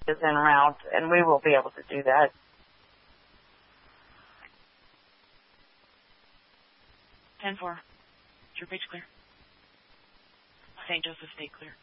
is en route, and we will be able to do that. Ten-4. True page clear. St. Joseph State clear.